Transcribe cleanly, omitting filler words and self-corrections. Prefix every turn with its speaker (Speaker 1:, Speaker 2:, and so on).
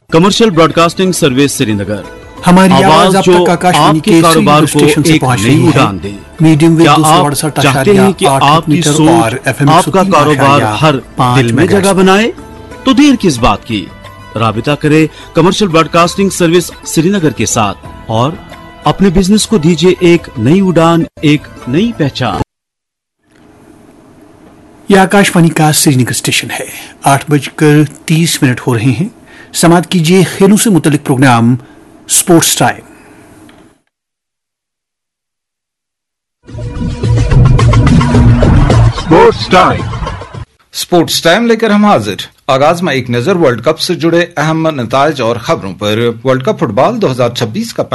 Speaker 1: Commercial broadcasting service Srinagar,
Speaker 2: हमारी आवाज अब
Speaker 1: जो
Speaker 2: तक आकाशवाणी
Speaker 1: आपके
Speaker 2: के
Speaker 1: कारोबार को
Speaker 2: स्टेशन से
Speaker 1: एक
Speaker 2: पहुंच
Speaker 1: नई
Speaker 2: रही है।
Speaker 1: उड़ान दे।
Speaker 2: मीडियम वेव
Speaker 1: क्या आप
Speaker 2: 268
Speaker 1: चाहते हैं कि आपकी
Speaker 2: मीटर
Speaker 1: सोच
Speaker 2: और FM
Speaker 1: आपका
Speaker 2: 103
Speaker 1: कारोबार हर
Speaker 2: 5
Speaker 1: दिल में
Speaker 2: मेगाहर्ट्ज
Speaker 1: जगह बनाए? तो देर किस बात की, राबिता करें कमर्शियल ब्रॉडकास्टिंग सर्विस श्रीनगर के साथ और अपने बिजनेस को दीजिए एक नई उड़ान, एक नई पहचान।
Speaker 2: यह आकाशवाणी का श्रीनगर स्टेशन है। 8:30 हो रहे हैं। समाप्त कीजिए खेलों से मुतल्लिक programme sports time.
Speaker 3: Sports time लेकर हम हाजिर। आगाज में एक नजर वर्ल्ड कप से जुड़े अहम नताइज और खबरों पर। वर्ल्ड कप फुटबॉल 2026 का